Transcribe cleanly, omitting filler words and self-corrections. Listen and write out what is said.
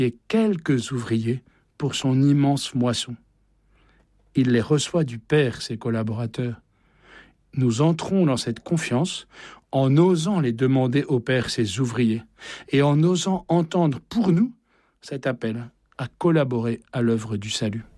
et quelques ouvriers pour son immense moisson. Il les reçoit du Père, ses collaborateurs. Nous entrons dans cette confiance en osant les demander au Père, ses ouvriers, et en osant entendre pour nous cet appel à collaborer à l'œuvre du salut.